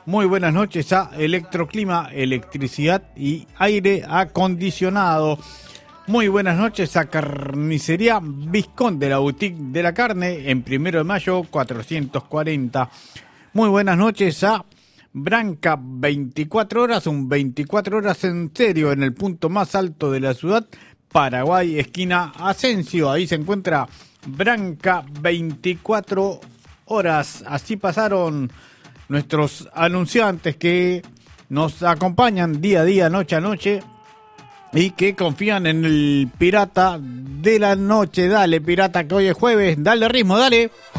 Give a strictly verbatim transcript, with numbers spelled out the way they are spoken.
Muy buenas noches a Electroclima, electricidad y aire acondicionado. Muy buenas noches a Carnicería Visconde, la boutique de la carne, en Primero de Mayo cuatrocientos cuarenta. Muy buenas noches a Branca veinticuatro horas, un veinticuatro horas en serio, en el punto más alto de la ciudad, Paraguay, esquina Asensio. Ahí se encuentra Branca veinticuatro horas. Así pasaron nuestros anunciantes que nos acompañan día a día, noche a noche, y que confían en el pirata de la noche. Dale, pirata, que hoy es jueves. Dale ritmo, dale.